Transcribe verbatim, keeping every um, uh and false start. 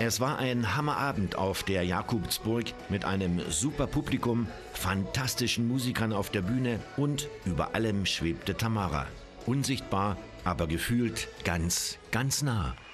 Es war ein Hammerabend auf der Jakobsburg mit einem super Publikum, fantastischen Musikern auf der Bühne und über allem schwebte Tamara. Unsichtbar, aber gefühlt ganz, ganz nah.